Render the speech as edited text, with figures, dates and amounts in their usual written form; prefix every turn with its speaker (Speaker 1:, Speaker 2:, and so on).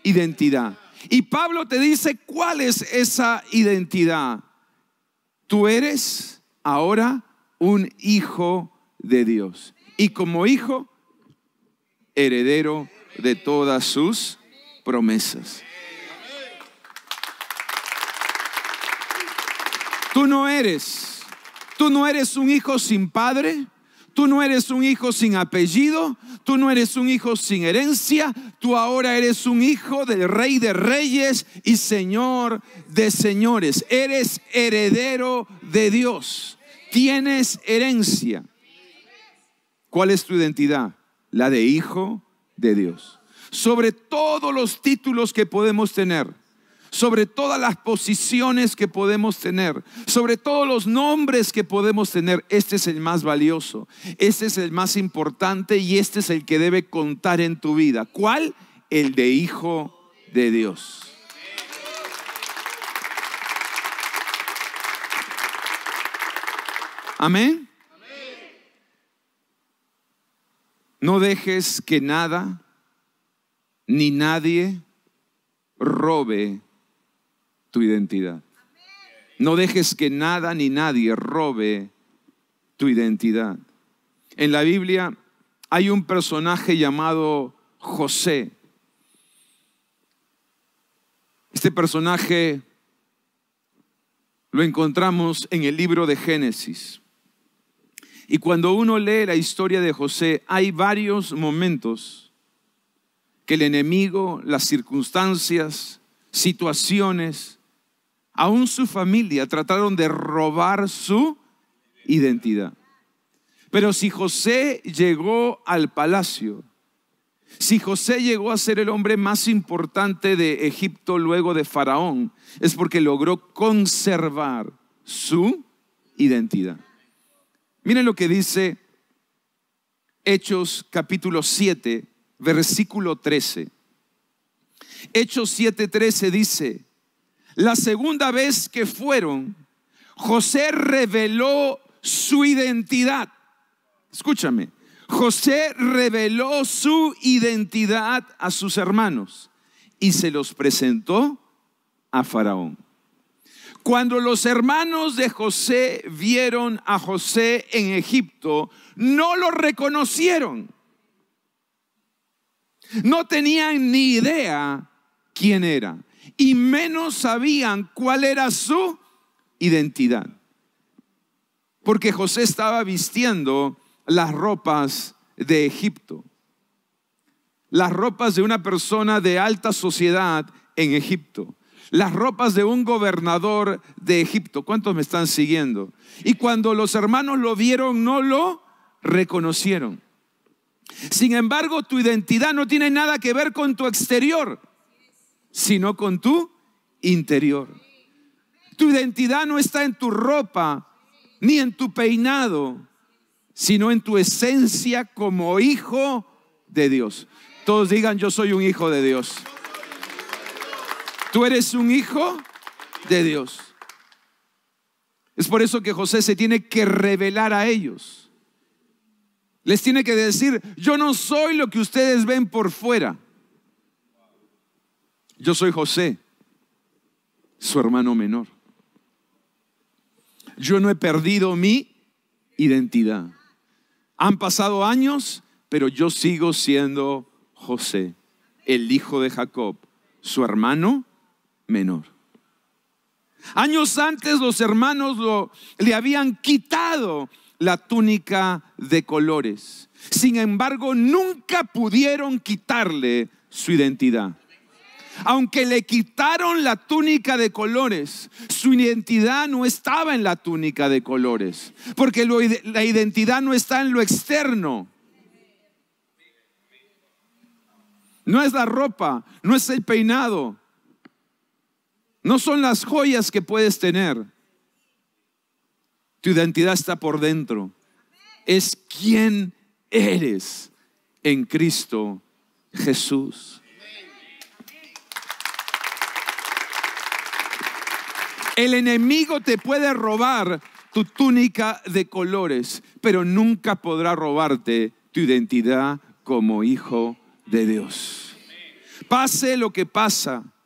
Speaker 1: identidad. Y Pablo te dice cuál es esa identidad. Tú eres ahora un hijo de Dios. Y como hijo, heredero de todas sus promesas. Tú no eres un hijo sin padre. Tú no eres un hijo sin apellido, tú no eres un hijo sin herencia, tú ahora eres un hijo del Rey de Reyes y Señor de Señores. Eres heredero de Dios, tienes herencia. ¿Cuál es tu identidad? La de hijo de Dios. Sobre todos los títulos que podemos tener, sobre todas las posiciones que podemos tener, sobre todos los nombres que podemos tener, este es el más valioso, este es el más importante y este es el que debe contar en tu vida. ¿Cuál? El de hijo de Dios. Amén. No dejes que nada ni nadie robe tu identidad. No dejes que nada ni nadie robe tu identidad. En la Biblia hay un personaje llamado José. Este personaje lo encontramos en el libro de Génesis. Y cuando uno lee la historia de José, hay varios momentos que el enemigo, las circunstancias, situaciones, aún su familia trataron de robar su identidad. Pero si José llegó al palacio, si José llegó a ser el hombre más importante de Egipto luego de Faraón, es porque logró conservar su identidad. Miren lo que dice Hechos capítulo 7, versículo 13. Hechos 7:13 dice: la segunda vez que fueron, José reveló su identidad. Escúchame, José reveló su identidad a sus hermanos y se los presentó a Faraón. Cuando los hermanos de José vieron a José en Egipto, no lo reconocieron. No tenían ni idea quién era. Y menos sabían cuál era su identidad. Porque José estaba vistiendo las ropas de Egipto. Las ropas de una persona de alta sociedad en Egipto. Las ropas de un gobernador de Egipto. ¿Cuántos me están siguiendo? Y cuando los hermanos lo vieron, no lo reconocieron. Sin embargo, tu identidad no tiene nada que ver con tu exterior, sino con tu interior. Tu identidad no está en tu ropa ni en tu peinado, sino en tu esencia como hijo de Dios. Todos digan: yo soy un hijo de Dios. Tú eres un hijo de Dios. Es por eso que José se tiene que revelar a ellos. Les tiene que decir: yo no soy lo que ustedes ven por fuera. Yo soy José, su hermano menor. Yo no he perdido mi identidad. Han pasado años, pero yo sigo siendo José, el hijo de Jacob, su hermano menor. Años antes los hermanos le habían quitado la túnica de colores. Sin embargo, nunca pudieron quitarle su identidad. Aunque le quitaron la túnica de colores, su identidad no estaba en la túnica de colores, porque la identidad no está en lo externo. No es la ropa, no es el peinado, no son las joyas que puedes tener. Tu identidad está por dentro. Es quién eres en Cristo Jesús. El enemigo te puede robar tu túnica de colores, pero nunca podrá robarte tu identidad como hijo de Dios. pase lo que pasa,